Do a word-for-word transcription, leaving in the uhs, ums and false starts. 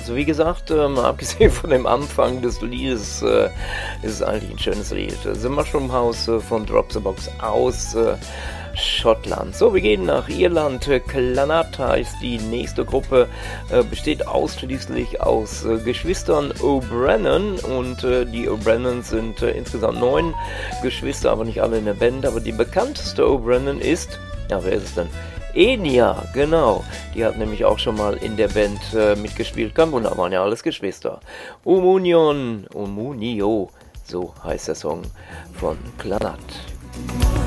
also wie gesagt, äh, mal abgesehen von dem Anfang des Liedes, äh, ist es eigentlich ein schönes Lied. The Mushroom House äh, von Drop the Box aus äh, Schottland. So, wir gehen nach Irland. Clannad heißt die nächste Gruppe, äh, besteht ausschließlich aus äh, Geschwistern O'Brennan und äh, die O'Brennans sind äh, insgesamt neun Geschwister, aber nicht alle in der Band. Aber die bekannteste O'Brennan ist, ja, wer ist es denn? Enya, genau. Die hat nämlich auch schon mal in der Band äh, mitgespielt. Kein Wunder, waren ja alles Geschwister. Omunion, Omunio, so heißt der Song von Clannad.